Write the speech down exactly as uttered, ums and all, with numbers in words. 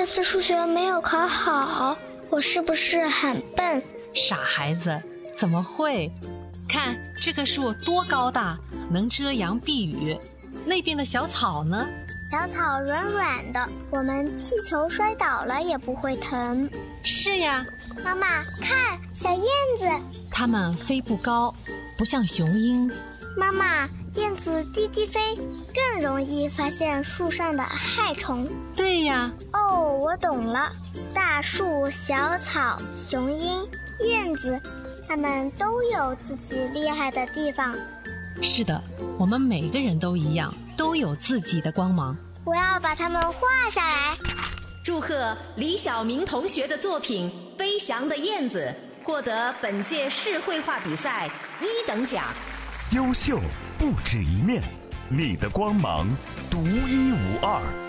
这次数学没有考好，我是不是很笨？ 傻孩子，怎么会？看这棵树多高大，能遮阳避雨。那边的小草呢？ 小草软软的，我们踢球摔倒了也不会疼。 是呀。 妈妈，看，小燕子。 它们飞不高，不像雄鹰。 妈妈，燕子低低飞，更容易发现树上的害虫。 对呀。 哦，我懂了。大树、小草、雄鹰、燕子，它们都有自己厉害的地方。 是的，我们每个人都一样，都有自己的光芒。 我要把它们画下来。 祝贺李晓明同学的作品《飞翔的燕子》获得本届市绘画比赛一等奖。 优秀不止一面，你的光芒独一无二。